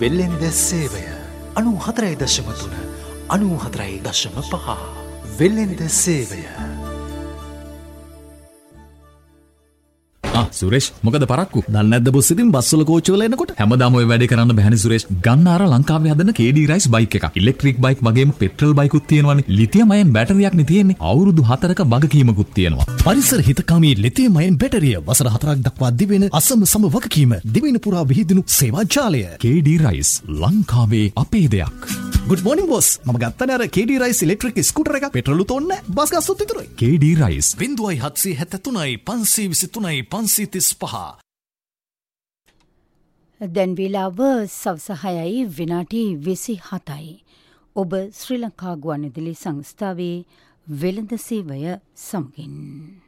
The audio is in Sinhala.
වෙල්ලෙන්ද සේවය 94.3 94.5 වෙල්ලෙන්ද සේවය. සුරේෂ් මොකද පරක්කු? දන්නේ නැද්ද බොස් ඉතින් බස්වල කෝච්චි වල එනකොට හැමදාම ඔය වැඩේ කරන්න බෑනේ සුරේෂ්. ගන්නාර ලංකාවේ හදන KD රයිස් බයික් එකක්. ඉලෙක්ට්‍රික් බයික් වගේම පෙට්‍රල් බයිකුත් තියෙනවානේ. ලිතියම් අයන් බැටරියක් නේ තියෙන්නේ. අවුරුදු 4ක වගකීමකුත් තියෙනවා. පරිසර හිතකාමී ලිතියම් අයන් බැටරිය වසර 4ක් දක්වා දිවෙන අසම සම වගකීම දිවෙන පුරා විහිදුණු සේවා ජාලය. KD රයිස් ලංකාවේ අපේ දෙයක්. Good morning boss. මම ගත්තනේ අර KD රයිස් ඉලෙක්ට්‍රික් ස්කූටර් එකක්. පෙට්‍රල් උතෝන්නේ බස් ගස්සොත් විතරයි. KD rice 0773 523 535. දැන් වේලාව සවස 6යි විනාඩි 27යි. ඔබ ශ්‍රී ලංකා ගුවන්විදුලි සංස්ථාවේ වෙළඳ සේවය සමගින්